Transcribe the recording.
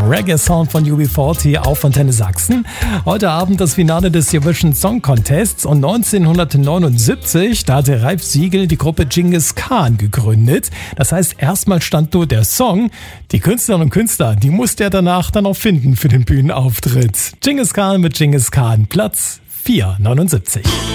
Reggae-Sound von UB40 auf Antenne Sachsen. Heute Abend das Finale des Eurovision Song Contests und 1979, da hatte Ralf Siegel die Gruppe Genghis Khan gegründet. Das heißt, erstmal stand nur der Song. Die Künstlerinnen und Künstler, die musste er danach dann auch finden für den Bühnenauftritt. Genghis Khan mit Genghis Khan, Platz 479.